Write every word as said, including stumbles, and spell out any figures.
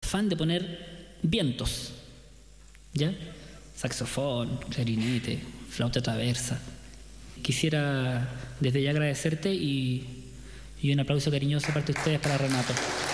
fan de poner vientos, ¿ya? Saxofón, clarinete, flauta traversa. Quisiera desde ya agradecerte y, y un aplauso cariñoso de parte de ustedes para Renato.